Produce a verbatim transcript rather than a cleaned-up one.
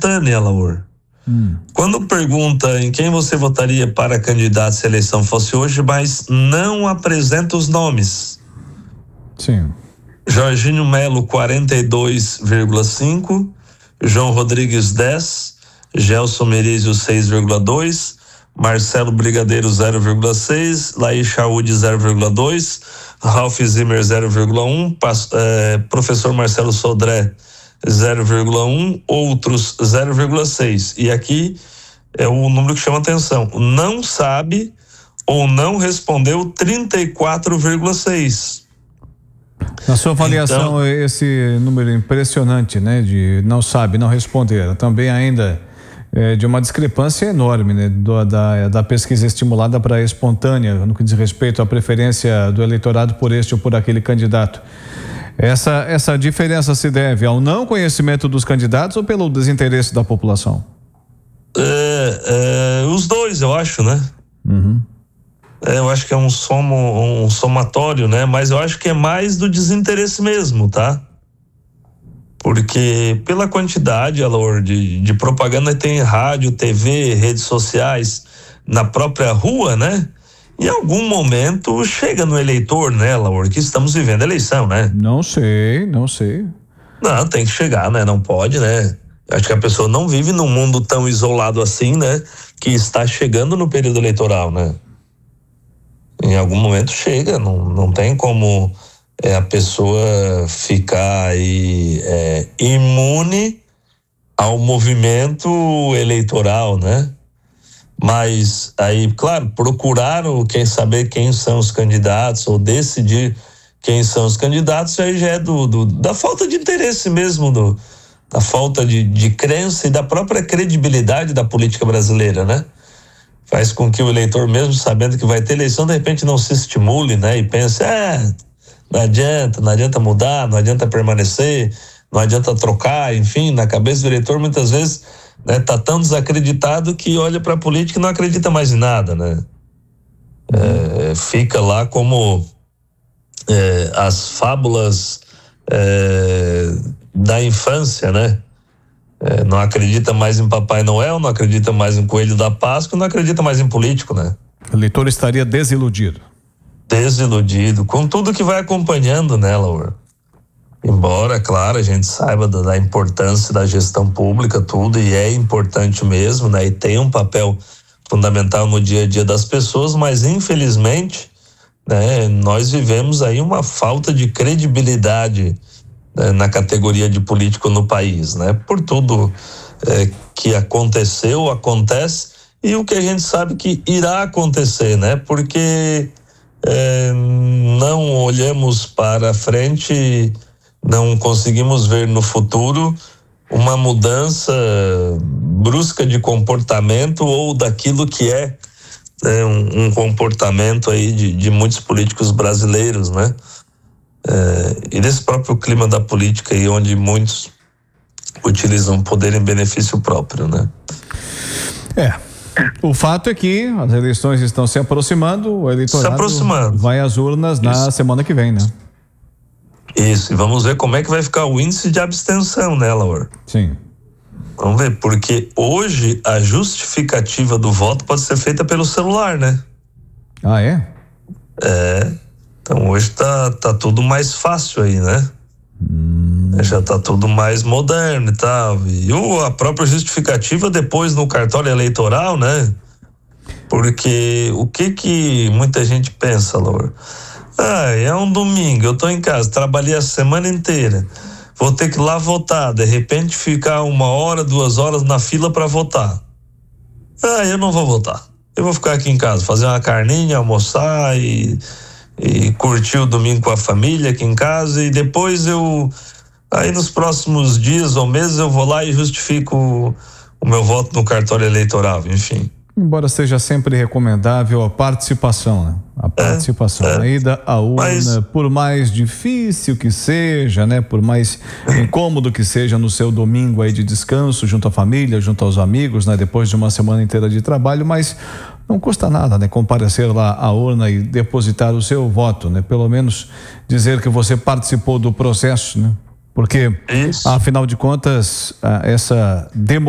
espontânea, Laur. Hum. Quando pergunta em quem você votaria para candidato se a eleição fosse hoje, mas não apresenta os nomes. Sim. Jorginho Melo, quarenta e dois vírgula cinco, João Rodrigues, dez, Gelson Merizio, seis vírgula dois, Marcelo Brigadeiro, zero vírgula seis, Laís Chaude, zero vírgula dois, Ralph Zimmer, zero vírgula um, eh, professor Marcelo Sodré, zero vírgula um, outros zero vírgula seis. E aqui é o número que chama atenção. Não sabe ou não respondeu trinta e quatro vírgula seis. Na sua avaliação, então, esse número impressionante, né, de não sabe, não responder, também ainda é de uma discrepância enorme, né, do, da, da pesquisa estimulada para a espontânea, no que diz respeito à preferência do eleitorado por este ou por aquele candidato. Essa, essa diferença se deve ao não conhecimento dos candidatos ou pelo desinteresse da população? É, é, os dois, eu acho, né? Uhum. É, eu acho que é um, somo, um somatório, né? Mas eu acho que é mais do desinteresse mesmo, tá? Porque pela quantidade, Alaor, de, de propaganda que tem em rádio, T V, redes sociais, na própria rua, né? Em algum momento chega no eleitor, né, Laura, que estamos vivendo a eleição, né? Não sei, não sei. Não, tem que chegar, né? Não pode, né? Acho que a pessoa não vive num mundo tão isolado assim, né? Que está chegando no período eleitoral, né? Em algum momento chega, não, não tem como é, a pessoa ficar aí é, imune ao movimento eleitoral, né? Mas aí, claro, procuraram quem saber quem são os candidatos ou decidir quem são os candidatos, aí já é do, do, da falta de interesse mesmo, do, da falta de, de crença e da própria credibilidade da política brasileira, né? Faz com que o eleitor, mesmo sabendo que vai ter eleição, de repente não se estimule, né? E pense, é, não adianta, não adianta mudar, não adianta permanecer, não adianta trocar, enfim, na cabeça do eleitor muitas vezes, né, tá tão desacreditado que olha para a política e não acredita mais em nada, né? É, fica lá como é, as fábulas é, da infância, né? É, não acredita mais em Papai Noel, não acredita mais em Coelho da Páscoa, não acredita mais em político, né? O eleitor estaria desiludido. Desiludido, com tudo que vai acompanhando, né, Laura? Embora, claro, a gente saiba da, da importância da gestão pública, tudo, e é importante mesmo, né? E tem um papel fundamental no dia a dia das pessoas, mas infelizmente, né, nós vivemos aí uma falta de credibilidade, né, na categoria de político no país, né? Por tudo é, que aconteceu, acontece, e o que a gente sabe que irá acontecer, né? Porque é, não olhamos para frente, não conseguimos ver no futuro uma mudança brusca de comportamento ou daquilo que é, né, um, um comportamento aí de, de muitos políticos brasileiros, né? É, e desse próprio clima da política aí, onde muitos utilizam poder em benefício próprio, né? É. O fato é que as eleições estão se aproximando, o eleitorado se aproximando. vai às urnas na Isso. semana que vem, né? Isso, e vamos ver como é que vai ficar o índice de abstenção, né, Laura? Sim. Vamos ver, porque hoje a justificativa do voto pode ser feita pelo celular, né? Ah, é? É, então hoje tá, tá tudo mais fácil aí, né? Hum. Já tá tudo mais moderno e tal, e o, a própria justificativa depois no cartório eleitoral, né? Porque o que que muita gente pensa, Laura? Ah, é um domingo, eu tô em casa, trabalhei a semana inteira, vou ter que ir lá votar, de repente ficar uma hora, duas horas na fila para votar. Ah, eu não vou votar, eu vou ficar aqui em casa, fazer uma carninha, almoçar e, e curtir o domingo com a família aqui em casa, e depois eu, aí nos próximos dias ou meses eu vou lá e justifico o, o meu voto no cartório eleitoral, enfim. Embora seja sempre recomendável a participação, né? A participação, é, é. a ida à urna, mas, por mais difícil que seja, né? Por mais incômodo que seja no seu domingo aí de descanso, junto à família, junto aos amigos, né? Depois de uma semana inteira de trabalho, mas não custa nada, né? Comparecer lá à urna e depositar o seu voto, né? Pelo menos dizer que você participou do processo, né? Porque, isso. afinal de contas, essa democracia